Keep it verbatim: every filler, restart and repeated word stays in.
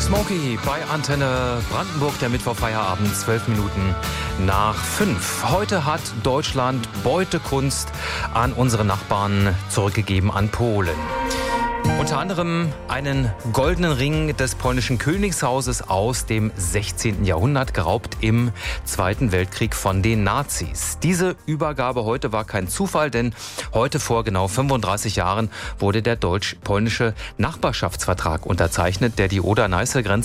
Smokey bei Antenne Brandenburg, der Mittwochfeierabend, zwölf Minuten nach fünf. Heute hat Deutschland Beutekunst an unsere Nachbarn zurückgegeben, an Polen. Unter anderem einen goldenen Ring des polnischen Königshauses aus dem sechzehnten Jahrhundert, geraubt im Zweiten Weltkrieg von den Nazis. Diese Übergabe heute war kein Zufall, denn heute vor genau fünfunddreißig Jahren wurde der deutsch-polnische Nachbarschaftsvertrag unterzeichnet, der die Oder-Neiße-Grenze